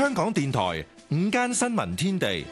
香港電台午間新聞天地，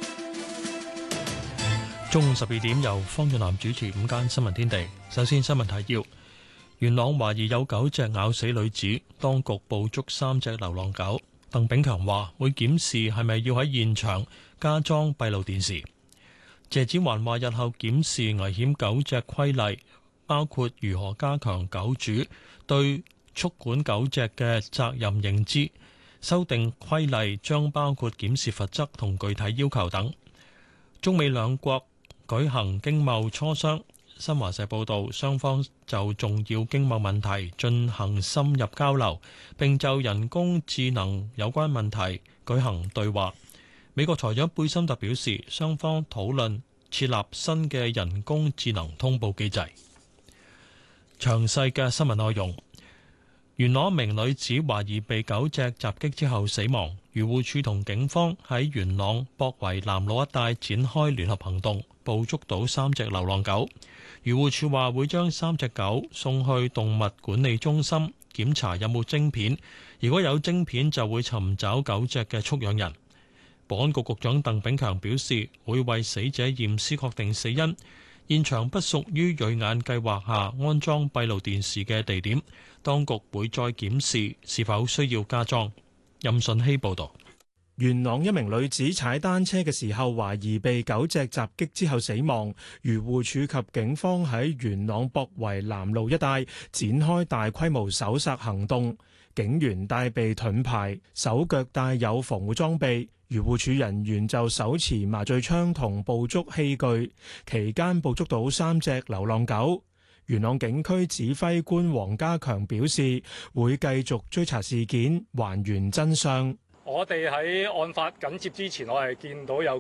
中午12點由方俊南主持午間新聞天地。首先新聞提要：元朗懷疑有狗隻咬死女子，當局捕捉3隻流浪狗。鄧炳強話會檢視係咪要喺現場加裝閉路電視。謝展寰話日後檢視危險狗隻規例，包括如何加強狗主對束管狗隻嘅責任認知。修訂規例將包括檢視罰則同具體要求等。中美兩國舉行經貿磋商。新華社報道，雙方就重要經貿問題進行深入交流，並就人工智能有關問題舉行對話。美國財長貝森特表示，雙方討論設立新嘅人工智能通報機制。詳細嘅新聞內容。元朗一名女子懷疑被狗隻襲擊之後死亡，漁護署同警方喺元朗博圍南路一帶展開聯合行動，捕捉到3隻流浪狗。漁護署話會將3隻狗送去動物管理中心檢查有冇晶片，如果有晶片就會尋找狗隻嘅畜養人。保安局局長鄧炳強表示會為死者驗屍確定死因，現場不屬於銳眼計劃下安裝閉路電視嘅地點，當局會再檢視是否需要加裝。任順希報導。 元朗一名女子踩單車嘅時候，懷疑被狗隻襲擊之後死亡。漁護署及警方喺元朗博圍南路一帶展開大規模搜索行動，警員帶備盾牌，手腳帶有防護裝備。漁護署人員就手持麻醉槍同捕捉器具，期間捕捉到3隻流浪狗。元朗警區指揮官黃家強表示，會繼續追查事件，還原真相。 我哋喺案發緊接之前，我係見到有